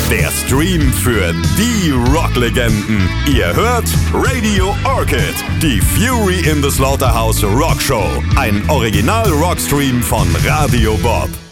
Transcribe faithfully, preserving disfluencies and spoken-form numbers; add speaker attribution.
Speaker 1: Der Stream für die Rocklegenden. Ihr hört Radio Orchid, die Fury in the Slaughterhouse Rock Show. Ein Original-Rockstream von Radio Bob.